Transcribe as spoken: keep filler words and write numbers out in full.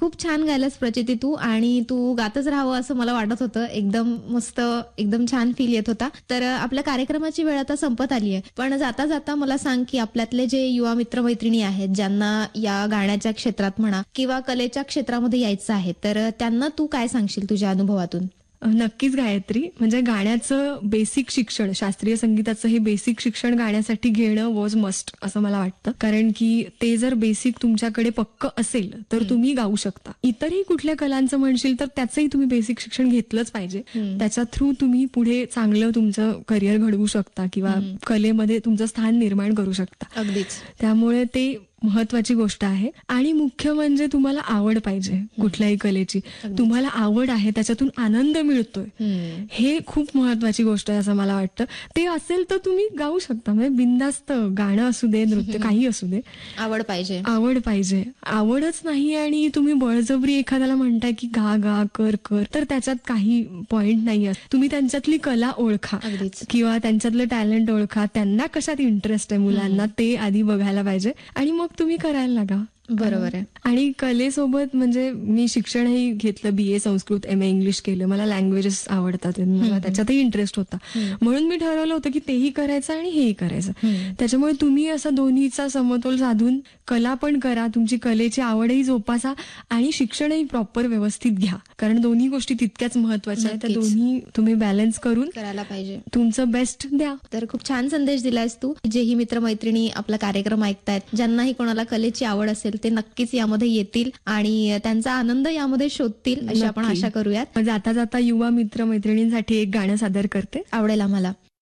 खूप छान गायलास प्रचिती तू, आणि तू गातच राहावं असं मला वाटत होतं. एकदम मस्त, एकदम छान फील येत होता. तर आपल्या कार्यक्रमाची वेळ आता संपत आली आहे, पण जाता जाता मला सांग की आपल्यातले जे युवा मित्रमैत्रिणी आहेत, ज्यांना या गाण्याच्या क्षेत्रात म्हणा किंवा कलेच्या क्षेत्रामध्ये यायचं आहे, तर त्यांना तू काय सांगशील तुझ्या अनुभवातून? नक्कीच गायत्री, म्हणजे गाण्याचं बेसिक शिक्षण, शास्त्रीय संगीताचं हे बेसिक शिक्षण गाण्यासाठी घेणं वॉज मस्ट असं मला वाटतं. कारण की ते जर बेसिक तुमच्याकडे पक्क असेल तर तुम्ही गाऊ शकता. इतरही कुठल्या कलांचं म्हणशील तर त्याचंही तुम्ही बेसिक शिक्षण घेतलंच पाहिजे. त्याच्या थ्रू तुम्ही पुढे चांगलं तुमचं करिअर घडवू शकता किंवा कलेमध्ये तुमचं स्थान निर्माण करू शकता. अगदीच. त्यामुळे ते महत्वाची गोष्ट आहे. आणि मुख्य म्हणजे तुम्हाला आवड पाहिजे कुठल्याही कलेची. तुम्हाला आवड आहे, त्याच्यातून आनंद मिळतोय, हे खूप महत्वाची गोष्ट आहे असं मला वाटतं. ते असेल तर तुम्ही गाऊ शकता. म्हणजे बिनधास्त गाणं असू दे, नृत्य काही असू दे, आवड पाहिजे. आवड पाहिजे. आवडच नाही आणि तुम्ही बळजबरी एखाद्याला म्हणताय की गा गा कर कर, तर त्याच्यात काही पॉइंट नाही आहे. तुम्ही त्यांच्यातली कला ओळखा किंवा त्यांच्यातलं टॅलेंट ओळखा, त्यांना कशात इंटरेस्ट आहे मुलांना ते आधी बघायला पाहिजे आणि मग तुम्ही करायला लागा. बरोबर आहे. आणि कलेसोबत म्हणजे मी शिक्षणही घेतलं, बी ए संस्कृत, एम ए इंग्लिश केलं. मला लँग्वेजेस आवडतात, मला त्याच्यातही इंटरेस्ट होता, म्हणून मी ठरवलं होतं की तेही करायचं आणि हेही करायचं. त्याच्यामुळे तुम्ही असं दोन्हीचा समतोल साधून कला पण करा, तुमची कलेची आवडही जोपासा आणि शिक्षणही प्रॉपर व्यवस्थित घ्या, कारण दोन्ही गोष्टी तितक्याच महत्वाच्या आहेत. त्या दोन्ही तुम्ही बॅलन्स करून करायला पाहिजे, तुमचं बेस्ट द्या. तर खूप छान संदेश दिलायस तू. जेही मित्रमैत्रिणी आपला कार्यक्रम ऐकतायत, ज्यांनाही कोणाला कलेची आवड असेल ते नक्कीच यामध्ये येतील आणि त्यांचा आनंद यामध्ये शोधतील अशी आपण आशा करूयात. जाता जाता युवा मित्र मैत्रिणींसाठी एक गाणं सादर करते, आवडेल आम्हाला.